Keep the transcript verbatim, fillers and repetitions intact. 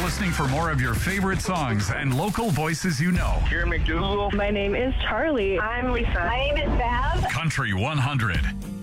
listening for more of your favorite songs and local voices you know. Jerry McDougal. My name is Charlie. I'm Lisa. My name is Bev. Country one hundred.